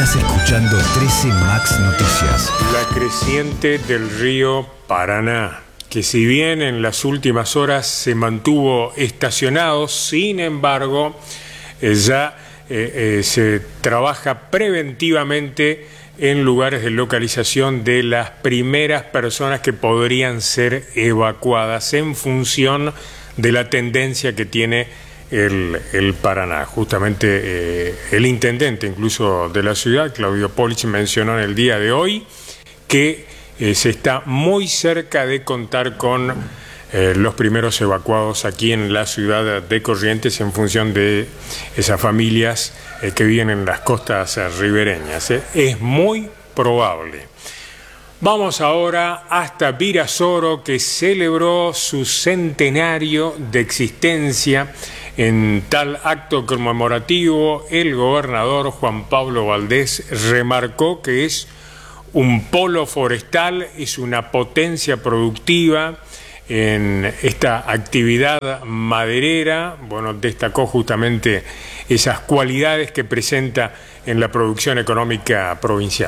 Estás escuchando 13 Max Noticias. La creciente del río Paraná, que si bien en las últimas horas se mantuvo estacionado, sin embargo, ya se trabaja preventivamente en lugares de localización de las primeras personas que podrían ser evacuadas en función de la tendencia que tiene el Paraná. Justamente el intendente incluso de la ciudad, Claudio Polich, mencionó en el día de hoy que se está muy cerca de contar con los primeros evacuados aquí en la ciudad de Corrientes en función de esas familias que viven en las costas ribereñas. Es muy probable. Vamos ahora hasta Virasoro, que celebró su centenario de existencia. En tal acto conmemorativo, el gobernador Juan Pablo Valdés remarcó que es un polo forestal, es una potencia productiva en esta actividad maderera. Bueno, destacó justamente esas cualidades que presenta en la producción económica provincial.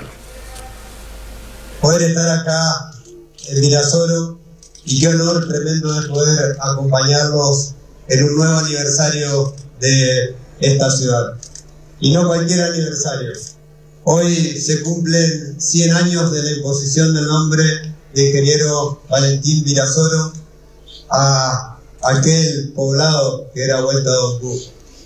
Poder estar acá en Virasoro, y qué honor tremendo de poder acompañarlos en un nuevo aniversario de esta ciudad. Y no cualquier aniversario. Hoy se cumplen 100 años de la imposición del nombre de ingeniero Valentín Virasoro a aquel poblado que era Vuelta Don Q.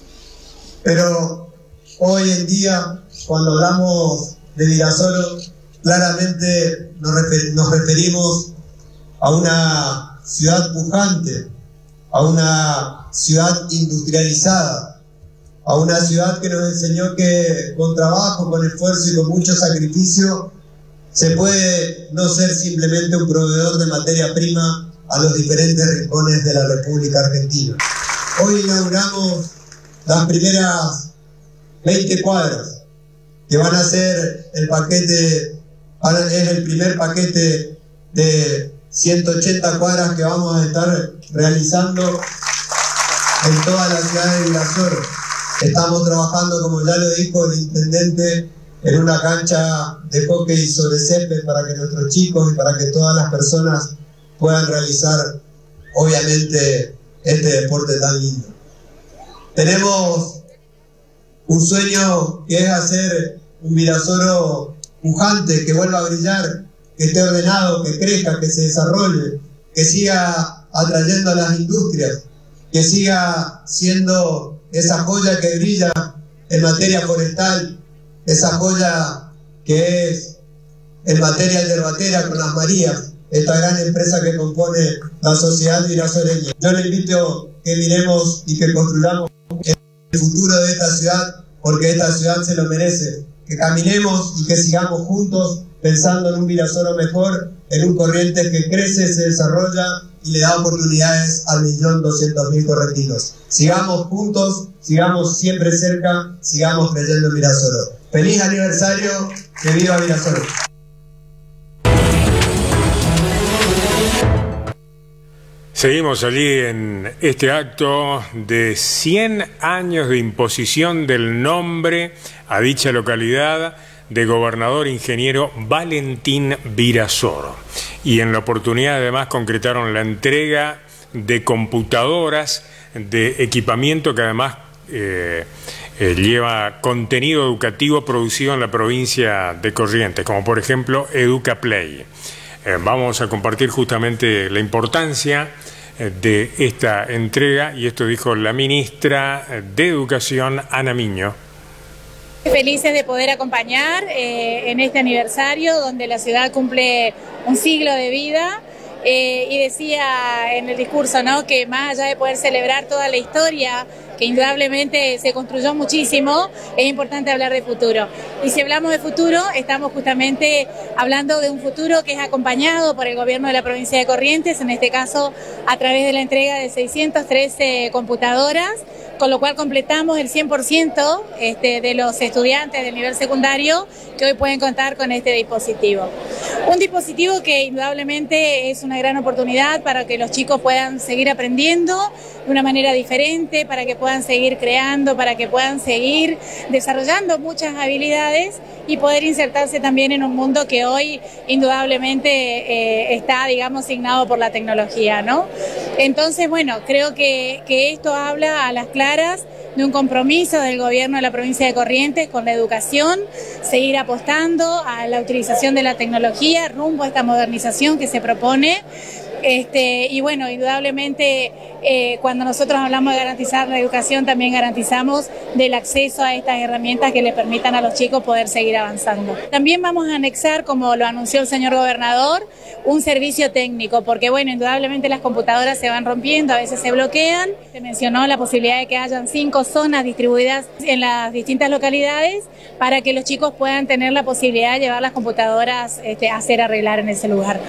Pero hoy en día, cuando hablamos de Virasoro, claramente nos referimos a una ciudad pujante, a una ciudad industrializada, a una ciudad que nos enseñó que con trabajo, con esfuerzo y con mucho sacrificio se puede no ser simplemente un proveedor de materia prima a los diferentes rincones de la República Argentina. Hoy inauguramos las primeras 20 cuadras que van a ser es el primer paquete de 180 cuadras que vamos a estar realizando en toda la ciudad de Virasoro. Estamos trabajando, como ya lo dijo el intendente, en una cancha de hockey sobre césped para que nuestros chicos y para que todas las personas puedan realizar, obviamente, este deporte tan lindo. Tenemos un sueño que es hacer un Virasoro pujante, que vuelva a brillar, que esté ordenado, que crezca, que se desarrolle, que siga atrayendo a las industrias, que siga siendo esa joya que brilla en materia forestal, esa joya que es en materia yerbatera con las Marías, esta gran empresa que compone la sociedad virasoreña. Yo le invito que miremos y que construyamos el futuro de esta ciudad, porque esta ciudad se lo merece. Que caminemos y que sigamos juntos pensando en un Virasoro mejor, en un Corrientes que crece, se desarrolla y le da oportunidades al 1.200.000 correntinos. Sigamos juntos, sigamos siempre cerca, sigamos creyendo en Virasoro. ¡Feliz aniversario! ¡Que viva Virasoro! Seguimos allí en este acto de 100 años de imposición del nombre a dicha localidad de gobernador ingeniero Valentín Virasoro. Y en la oportunidad además concretaron la entrega de computadoras, de equipamiento que además lleva contenido educativo producido en la provincia de Corrientes, como por ejemplo EducaPlay. Vamos a compartir justamente la importancia de esta entrega, y esto dijo la ministra de Educación, Ana Miño. Felices de poder acompañar en este aniversario donde la ciudad cumple un siglo de vida. Y decía en el discurso, ¿no?, que más allá de poder celebrar toda la historia, que indudablemente se construyó muchísimo, es importante hablar de futuro. Y si hablamos de futuro, estamos justamente hablando de un futuro que es acompañado por el gobierno de la provincia de Corrientes, en este caso a través de la entrega de 613 computadoras, con lo cual completamos el 100% de los estudiantes del nivel secundario que hoy pueden contar con este dispositivo. Un dispositivo que indudablemente es una gran oportunidad para que los chicos puedan seguir aprendiendo de una manera diferente, para que puedan seguir creando, para que puedan seguir desarrollando muchas habilidades y poder insertarse también en un mundo que hoy indudablemente está, digamos, signado por la tecnología, ¿no? Entonces, bueno, creo que esto habla a las claras de un compromiso del gobierno de la provincia de Corrientes con la educación, seguir apostando a la utilización de la tecnología rumbo a esta modernización que se propone. Y bueno, indudablemente cuando nosotros hablamos de garantizar la educación, también garantizamos del acceso a estas herramientas que le permitan a los chicos poder seguir avanzando. También vamos a anexar, como lo anunció el señor gobernador, un servicio técnico, porque bueno, indudablemente las computadoras se van rompiendo, a veces se bloquean. Se mencionó la posibilidad de que hayan 5 zonas distribuidas en las distintas localidades para que los chicos puedan tener la posibilidad de llevar las computadoras a hacer arreglar en ese lugar.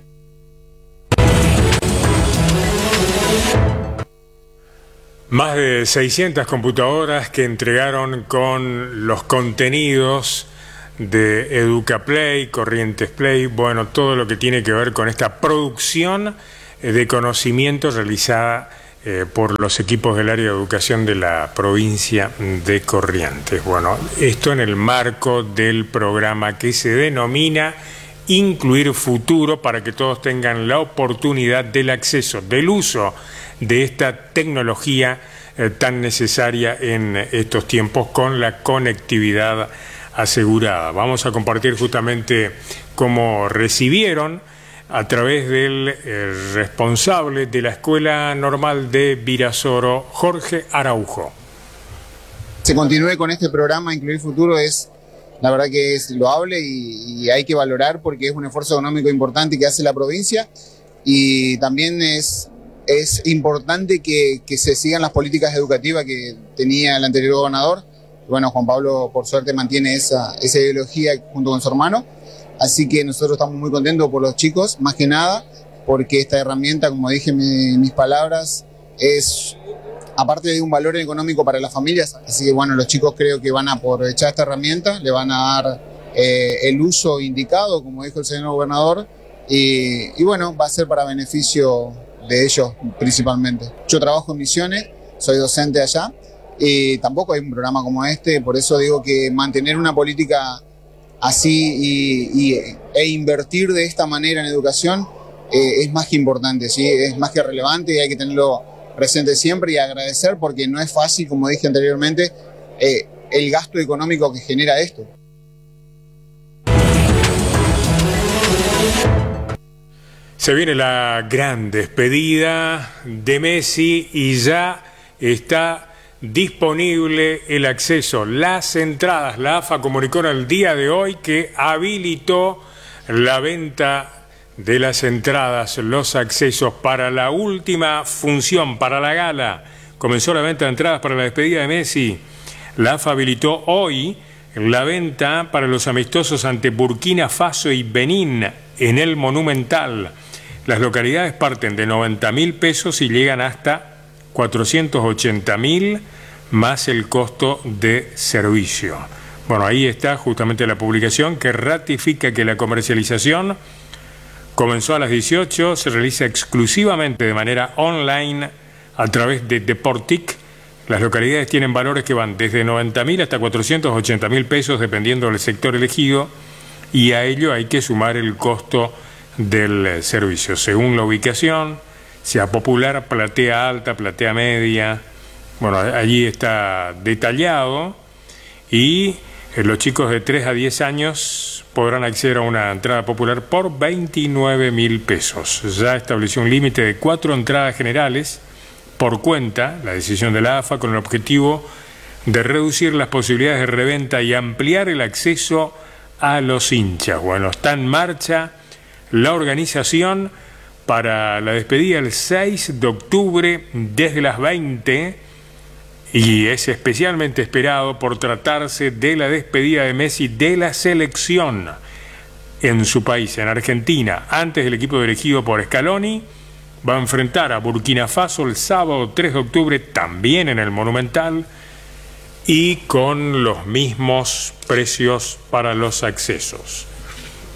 Más de 600 computadoras que entregaron con los contenidos de EducaPlay, Corrientes Play, bueno, todo lo que tiene que ver con esta producción de conocimiento realizada por los equipos del área de educación de la provincia de Corrientes. Bueno, esto en el marco del programa que se denomina Incluir Futuro, para que todos tengan la oportunidad del acceso, del uso de esta tecnología tan necesaria en estos tiempos, con la conectividad asegurada. Vamos a compartir justamente cómo recibieron a través del responsable de la Escuela Normal de Virasoro, Jorge Araujo. Se continúe con este programa Incluir Futuro la verdad que es loable y hay que valorar, porque es un esfuerzo económico importante que hace la provincia, y también es importante que se sigan las políticas educativas que tenía el anterior gobernador. Bueno, Juan Pablo por suerte mantiene esa ideología junto con su hermano, así que nosotros estamos muy contentos por los chicos, más que nada porque esta herramienta, como dije en mis palabras, es aparte de un valor económico para las familias, así que bueno, los chicos creo que van a aprovechar esta herramienta, le van a dar el uso indicado, como dijo el señor gobernador, y bueno, va a ser para beneficio de ellos principalmente. Yo trabajo en Misiones, soy docente allá, y tampoco hay un programa como este, por eso digo que mantener una política así e invertir de esta manera en educación es más que importante, ¿sí? Es más que relevante y hay que tenerlo presente siempre y agradecer, porque no es fácil, como dije anteriormente, el gasto económico que genera esto. Se viene la gran despedida de Messi y ya está disponible el acceso, las entradas. La AFA comunicó en el día de hoy que habilitó la venta de las entradas, los accesos para la última función, para la gala. Comenzó la venta de entradas para la despedida de Messi. La AFA habilitó hoy la venta para los amistosos ante Burkina Faso y Benín en el Monumental. Las localidades parten de 90.000 pesos y llegan hasta 480.000 más el costo de servicio. Bueno, ahí está justamente la publicación que ratifica que la comercialización comenzó a las 18, se realiza exclusivamente de manera online a través de Deportic. Las localidades tienen valores que van desde 90.000 hasta 480.000 pesos dependiendo del sector elegido, y a ello hay que sumar el costo del servicio según la ubicación, sea popular, platea alta, platea media. Bueno, allí está detallado, y los chicos de 3 a 10 años podrán acceder a una entrada popular por 29.000 pesos. Ya estableció un límite de 4 entradas generales por cuenta, la decisión de la AFA, con el objetivo de reducir las posibilidades de reventa y ampliar el acceso a los hinchas. Bueno, está en marcha la organización para la despedida el 6 de octubre desde las 20, y es especialmente esperado por tratarse de la despedida de Messi de la selección en su país, en Argentina. Antes, el equipo dirigido por Scaloni va a enfrentar a Burkina Faso el sábado 3 de octubre, también en el Monumental, y con los mismos precios para los accesos.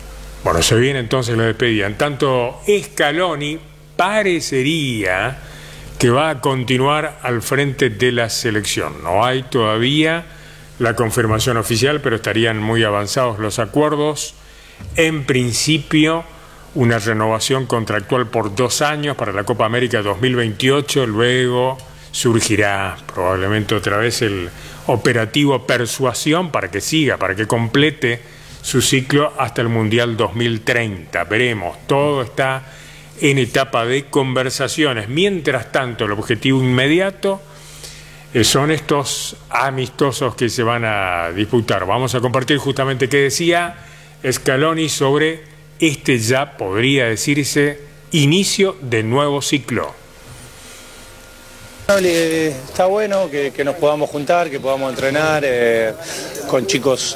Bueno, se viene entonces la despedida. En tanto, Scaloni parecería que va a continuar al frente de la selección. No hay todavía la confirmación oficial, pero estarían muy avanzados los acuerdos. En principio, una renovación contractual por 2 años para la Copa América 2028, luego surgirá probablemente otra vez el operativo Persuasión para que siga, para que complete su ciclo hasta el Mundial 2030. Veremos, todo está en etapa de conversaciones. Mientras tanto, el objetivo inmediato son estos amistosos que se van a disputar. Vamos a compartir justamente qué decía Scaloni sobre este, ya podría decirse, inicio de nuevo ciclo. Está bueno que nos podamos juntar, que podamos entrenar con chicos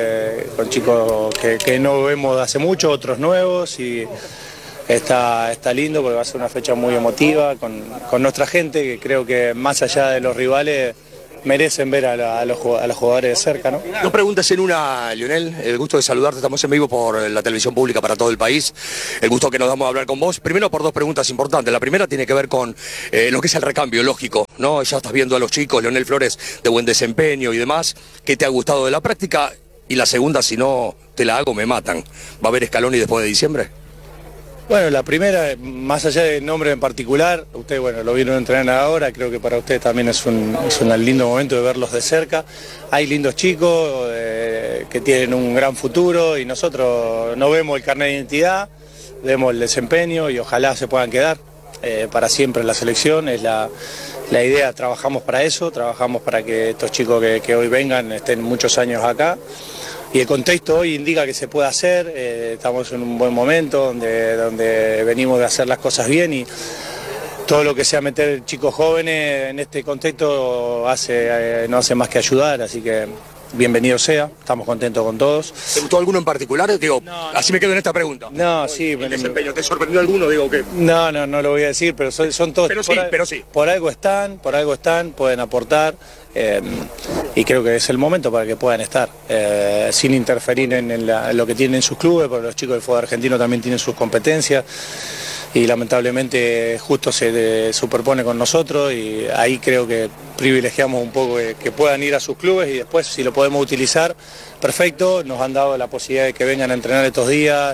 que no vemos de hace mucho, otros nuevos, y está lindo porque va a ser una fecha muy emotiva con nuestra gente, que creo que más allá de los rivales merecen ver a los jugadores de cerca, ¿no? 2 preguntas en una, Lionel. El gusto de saludarte, estamos en vivo por la televisión pública para todo el país. El gusto que nos damos a hablar con vos. Primero por 2 preguntas importantes. La primera tiene que ver con lo que es el recambio, lógico, ¿no? Ya estás viendo a los chicos, Lionel Flores, de buen desempeño y demás. ¿Qué te ha gustado de la práctica? Y la segunda, si no te la hago, me matan. ¿Va a haber Scaloni después de diciembre? Bueno, la primera, más allá del nombre en particular, ustedes lo vieron entrenar ahora, creo que para ustedes también es un lindo momento de verlos de cerca. Hay lindos chicos que tienen un gran futuro y nosotros no vemos el carnet de identidad, vemos el desempeño y ojalá se puedan quedar para siempre en la selección. Es la idea, trabajamos para eso, trabajamos para que estos chicos que hoy vengan estén muchos años acá. Y el contexto hoy indica que se puede hacer, estamos en un buen momento donde venimos de hacer las cosas bien y todo lo que sea meter chicos jóvenes en este contexto no hace más que ayudar, así que bienvenido sea, estamos contentos con todos. ¿Te gustó alguno en particular? Digo, no, así me quedo en esta pregunta. No, sí. ¿El desempeño te sorprendió alguno? Digo que... No lo voy a decir, pero son todos... Pero sí. Por algo están, pueden aportar. Y creo que es el momento para que puedan estar sin interferir en lo que tienen sus clubes, porque los chicos del fútbol argentino también tienen sus competencias y lamentablemente justo se superpone con nosotros y ahí creo que privilegiamos un poco que puedan ir a sus clubes y después si lo podemos utilizar, perfecto. Nos han dado la posibilidad de que vengan a entrenar estos días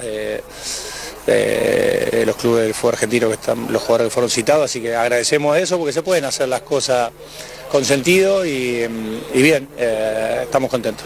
los clubes del fútbol argentino, los jugadores que fueron citados, así que agradecemos eso porque se pueden hacer las cosas con sentido y bien, estamos contentos.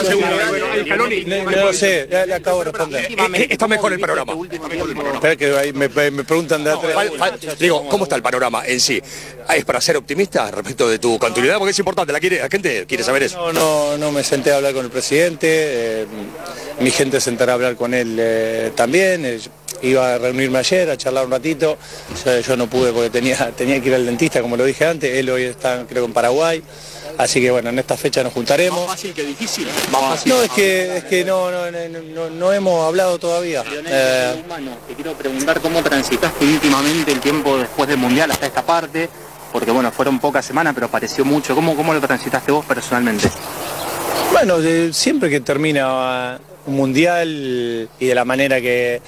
No sé, le acabo de responder. Está mejor el panorama. Espera que me preguntan de atrás. Digo, ¿cómo está el panorama en sí? ¿Es para ser optimista respecto de tu continuidad? Porque es importante, la gente quiere saber eso. No me senté a hablar con el presidente, mi gente sentará a hablar con él también. Iba a reunirme ayer, a charlar un ratito, yo no pude porque tenía que ir al dentista, como lo dije antes, él hoy está creo en Paraguay, así que bueno, en esta fecha nos juntaremos. ¿Más fácil que difícil? No, es que no hemos hablado todavía. Te quiero preguntar cómo transitaste íntimamente el tiempo después del Mundial hasta esta parte, porque bueno, fueron pocas semanas, pero pareció mucho. ¿Cómo lo transitaste vos personalmente? Bueno, siempre que termina un Mundial y de la manera que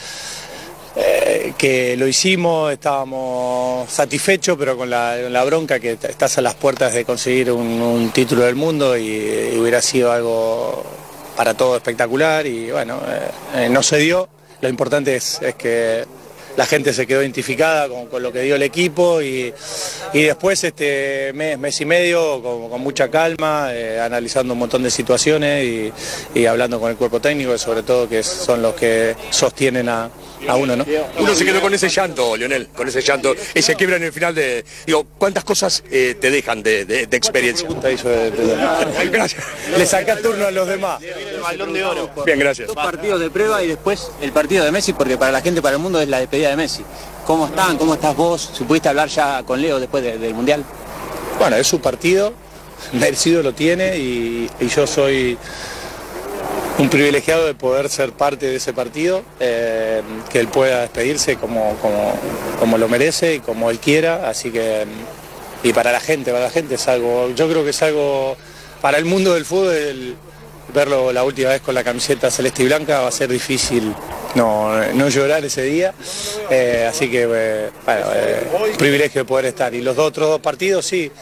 lo hicimos, estábamos satisfechos, pero con la bronca que estás a las puertas de conseguir un título del mundo y hubiera sido algo para todo espectacular y bueno, no se dio. Lo importante es que la gente se quedó identificada con lo que dio el equipo y después mes y medio con mucha calma, analizando un montón de situaciones y hablando con el cuerpo técnico, sobre todo que son los que sostienen a uno, ¿no? Uno se quedó con ese llanto, Lionel, con ese llanto, ese quiebra en el final de... Digo, ¿cuántas cosas te dejan de experiencia? Gracias. Le saca turno a los demás. El balón de oro. Bien, gracias. 2 partidos de prueba y después el partido de Messi, porque para la gente, para el mundo es la despedida de Messi. ¿Cómo están? ¿Cómo estás vos? ¿Si pudiste hablar ya con Leo después del Mundial? Bueno, es su partido, merecido lo tiene y yo soy un privilegiado de poder ser parte de ese partido, que él pueda despedirse como lo merece y como él quiera, así que y para la gente es algo, yo creo que es algo para el mundo del fútbol, verlo la última vez con la camiseta celeste y blanca va a ser difícil no llorar ese día, así que privilegio de poder estar. Y los otros 2 partidos sí,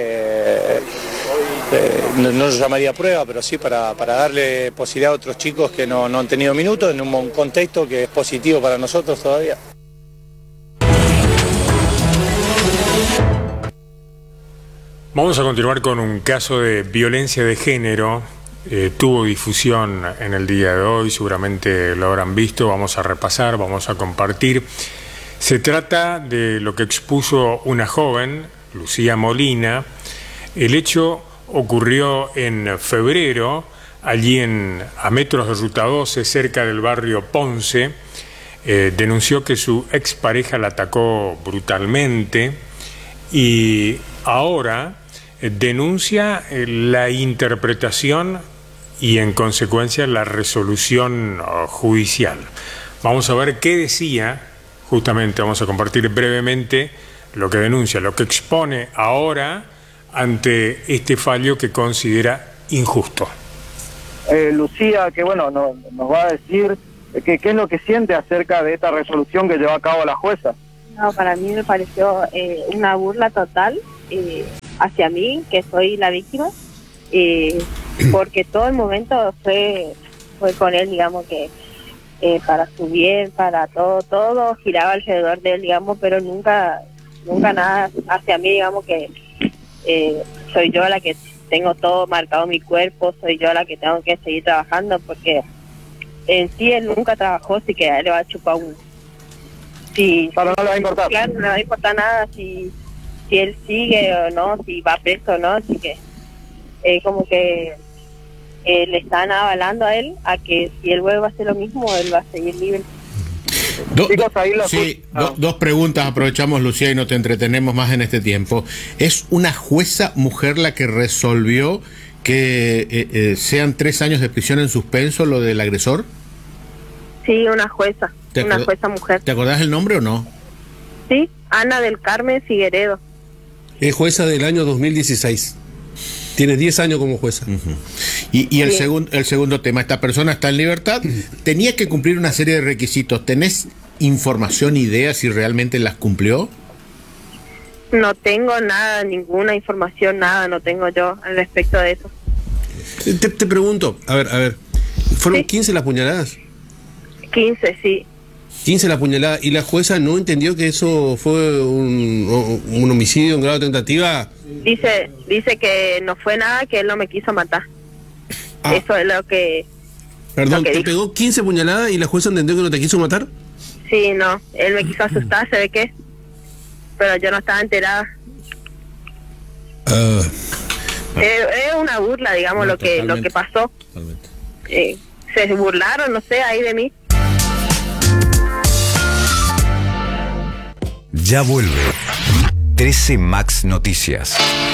no lo llamaría prueba, pero sí para darle posibilidad a otros chicos que no han tenido minutos en un contexto que es positivo para nosotros todavía. Vamos a continuar con un caso de violencia de género. Tuvo difusión en el día de hoy, seguramente lo habrán visto, vamos a repasar, vamos a compartir. Se trata de lo que expuso una joven, Lucía Molina. El hecho ocurrió en febrero, allí a metros de Ruta 12, cerca del barrio Ponce. Denunció que su expareja la atacó brutalmente y ahora denuncia la interpretación y en consecuencia la resolución judicial. Vamos a ver qué decía, justamente vamos a compartir brevemente lo que denuncia, lo que expone ahora ante este fallo que considera injusto. Lucía, que bueno, nos va a decir qué es lo que siente acerca de esta resolución que llevó a cabo la jueza. No, para mí me pareció una burla total hacia mí, que soy la víctima, porque todo el momento fue con él, digamos que para su bien, para todo giraba alrededor de él, digamos, pero nunca nada hacia mí, digamos que soy yo la que tengo todo marcado en mi cuerpo, soy yo la que tengo que seguir trabajando, porque en sí él nunca trabajó, así que a él le va a chupar un... Sí, pero no le va a importar. Claro, no le va a importar nada si él sigue o no, si va preso o no, así que como que le están avalando a él a que si él vuelve a hacer lo mismo, él va a seguir libre. Dos preguntas, aprovechamos, Lucía, y no te entretenemos más en este tiempo. ¿Es una jueza mujer la que resolvió que sean 3 años de prisión en suspenso lo del agresor? Sí, una jueza mujer. ¿Te acordás el nombre o no? Sí, Ana del Carmen Figueredo. Es jueza del año 2016. Tiene 10 años como jueza. Y el segundo tema, esta persona está en libertad, tenía que cumplir una serie de requisitos. ¿Tenés información, idea si realmente las cumplió? No tengo nada, ninguna información, nada, no tengo yo al respecto de eso. Te pregunto, a ver, ¿fueron 15 las puñaladas? 15, sí. 15 la puñalada, y la jueza no entendió que eso fue un homicidio en grado de tentativa. Dice que no fue nada, que él no me quiso matar. Eso es lo que... Perdón, ¿te pegó 15 puñaladas y la jueza entendió que no te quiso matar? Sí, no, él me quiso asustar, ¿se ve qué? Pero yo no estaba enterada. Es una burla, digamos, lo que pasó. Se burlaron, no sé, ahí de mí. Ya vuelve 13 Max Noticias.